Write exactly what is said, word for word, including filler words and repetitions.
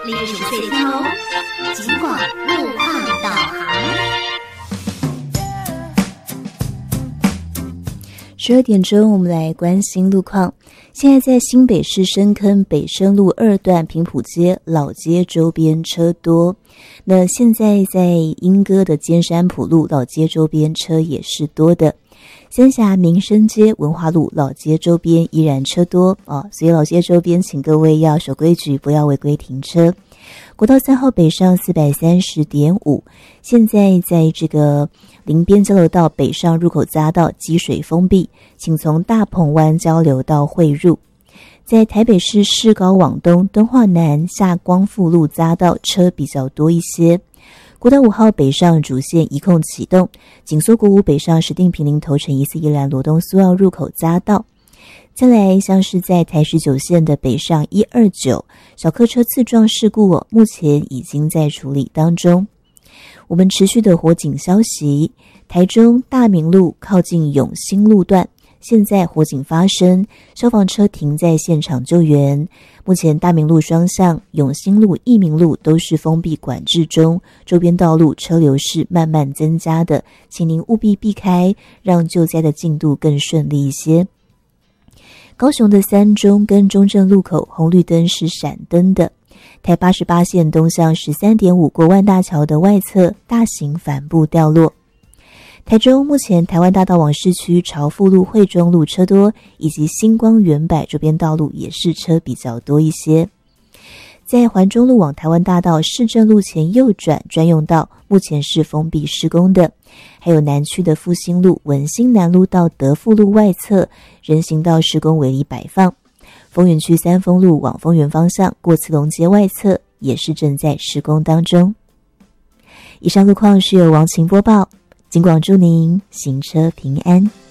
列属隧道，尽管路况导航。 十二点钟，我们来关心路况。现在在新北市深坑北深路二段平埔街老街周边车多，那现在在莺歌的尖山埔路老街周边车也是多的。三峡民生街文化路老街周边依然车多哦，所以老街周边请各位要守规矩，不要违规停车。国道三号北上 四百三十点五， 现在在这个林边交流道北上入口匝道积水封闭，请从大鹏湾交流道汇入。在台北市市高往东敦化南下光复路匝道车比较多一些。国道五号北上主线一控启动，紧缩国五北上石碇坪林头城宜四宜兰罗东苏澳入口匝道。再来像是在台十九线的北上一二九小客车刺撞事故、哦、目前已经在处理当中。我们持续的火警消息，台中大明路靠近永兴路段现在火警发生，消防车停在现场救援。目前大明路双向、永兴路、义民路都是封闭管制中，周边道路车流是慢慢增加的，请您务必避开，让救灾的进度更顺利一些。高雄的三中跟中正路口红绿灯是闪灯的，台八十八线东向 十三点五 国万大桥的外侧大型帆布掉落。台中目前台湾大道往市区朝富路、惠中路车多，以及星光远百周边道路也是车比较多一些。在环中路往台湾大道市政路前右转专用道目前是封闭施工的，还有南区的复兴路、文心南路到德富路外侧人行道施工围篱摆放，丰原区三丰路往丰原方向过慈龙街外侧也是正在施工当中。以上路况是由王晴播报，警广祝您行车平安。